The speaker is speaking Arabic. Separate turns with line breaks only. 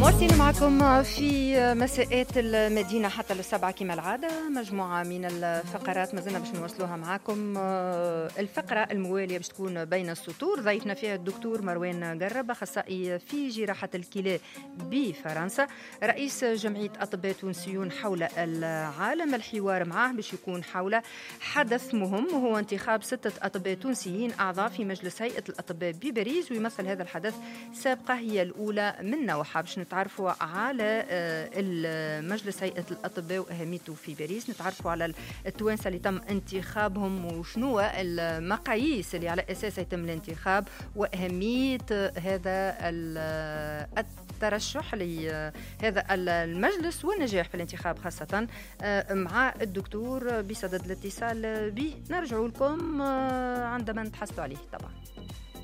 مواصلين معكم في مساءات المدينة حتى للسبعة كما العادة، مجموعة من الفقرات ما زلنا باش نوصلوها معكم. الفقرة الموالية باش تكون بين السطور، ضيفنا فيها الدكتور مروان قرب، أخصائي في جراحة الكلى بفرنسا، رئيس جمعية أطباء تونسيون حول العالم. الحوار معاه باش يكون حول حدث مهم وهو انتخاب 6 أطباء تونسيين أعضاء في مجلس هيئة الأطباء بباريس، ويمثل هذا الحدث سابقة هي الأولى من نوعها. باش نتعرفوا على المجلس هيئة الأطباء وأهميته في باريس، نتعرفوا على التوانسة اللي تم انتخابهم وشنو المقاييس اللي على أساسها يتم الانتخاب، وأهمية هذا الترشح لهذا المجلس والنجاح في الانتخاب، خاصة مع الدكتور بصدد الاتصال به. نرجع لكم عندما نتحصلوا عليه طبعا.